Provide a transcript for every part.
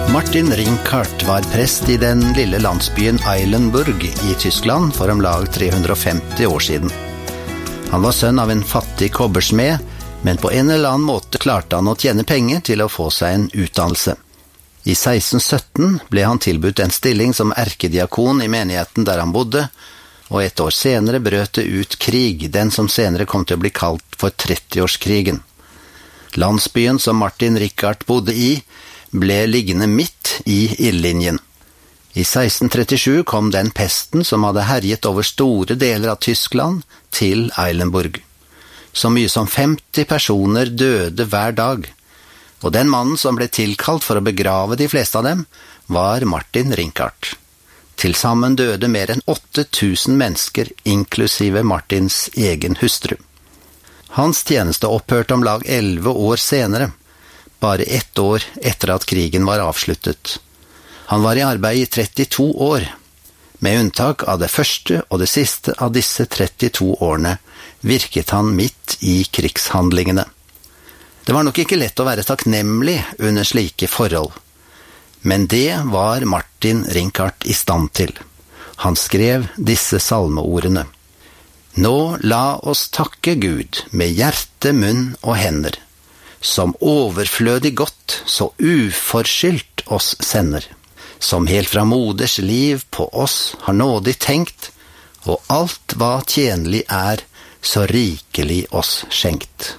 Martin Rinckart var prest i den lille landsbyen Eilenburg i Tyskland for om lag 350 år siden. Han var sønn av en fattig kobbersmed, men på en eller annen måte klarte han å tjene penger til å få seg en utdannelse. I 1617 ble han tilbudt en stilling som erkediakon i menigheten der han bodde, og et år senere brøt det ut krig, den som senere kom til å bli kalt for 30-årskrigen. Landsbyen som Martin Rinckart bodde i, ble liggende midt i ildlinjen. I 1637 kom den pesten som hadde herjet over store deler av Tyskland til Eilenburg. Så mye som 50 personer døde hver dag, og den mannen som ble tilkalt for å begrave de fleste av dem, var Martin Rinckart. Til sammen døde mer enn 8000 mennesker, inklusive Martins egen hustru. Hans tjeneste opphørte om lag 11 år senere, bare 1 år etter at krigen var avsluttet. Han var i arbeid i 32 år. Med unntak av det første og det siste av disse 32 årene virket han midt i krigshandlingene. Det var nok ikke lett å være takknemlig under slike forhold, men det var Martin Rinckart i stand til. Han skrev disse salmeordene: «Nå la oss takke Gud med hjerte, munn og hender, som overflødig godt, så uforskyldt oss sender, som helt fra moders liv på oss har nådig tenkt, og alt hva tjenlig er, så rikelig oss skjenkt.»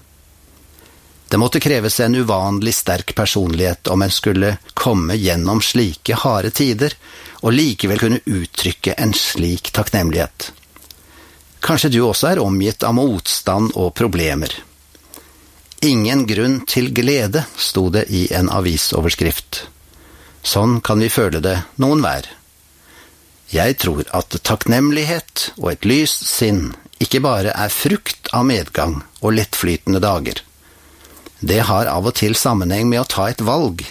Det måtte kreves en uvanlig sterk personlighet om en skulle komme gjennom slike harde tider, og likevel kunne uttrykke en slik takknemlighet. Kanskje du også er omgitt av motstand og problemer. «Ingen grunn til glede», sto det i en avisoverskrift. Sånn kan vi føle det noen hver. Jeg tror at takknemlighet og et lyst sinn ikke bare er frukt av medgang og lettflytende dager. Det har av og til sammenheng med å ta et valg.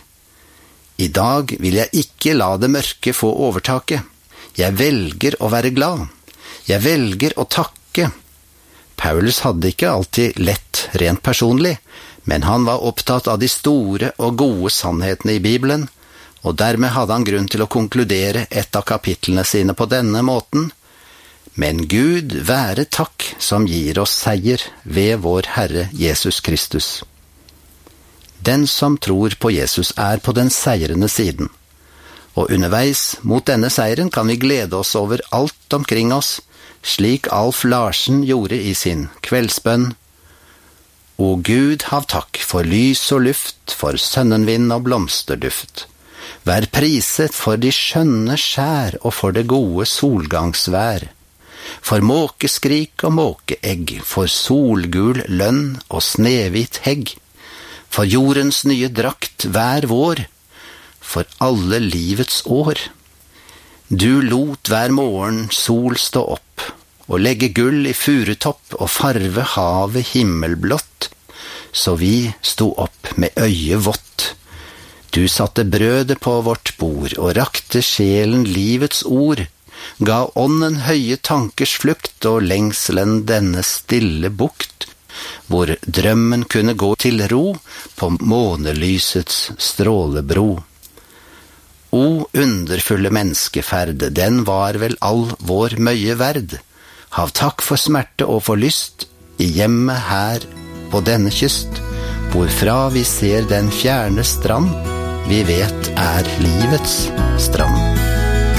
I dag vil jeg ikke la det mørke få overtaket. Jeg velger å være glad. Jeg velger å takke. Paulus hadde ikke alltid lett rent personlig, men han var opptatt av de store og gode sannhetene i Bibelen, og dermed hadde han grunn til å konkludere et av kapitlene sine på denne måten: «Men Gud være takk som gir oss seier ved vår Herre Jesus Kristus.» Den som tror på Jesus er på den seirende siden, og underveis mot denne seieren kan vi glede oss over alt omkring oss, slik Alf Larsen gjorde i sin kveldsbønn: «O Gud, hav takk for lys og luft, for sønnenvind og blomsterduft. Vær priset for de skjønne skjær og for det gode solgangsvær. For måkeskrik og måkeegg, for solgul lønn og snehvit hegg. For jordens nye drakt hver vår, for alle livets år. Du lot hver morgen sol stå opp, og legge gull i furutopp og farve havet himmelblått, så vi sto opp med øye vått. Du satte brødet på vårt bord og rakte sjelen livets ord, ga ånden høye tankers flukt og lengselen denne stille bukt, hvor drømmen kunne gå til ro på månelysets strålebro. O underfulle menneskeferd, den var vel all vår møye verd. Hav takk for smerte og for lyst i hjemmet her på denne kyst, hvorfra vi ser den fjerne strand vi vet er livets strand.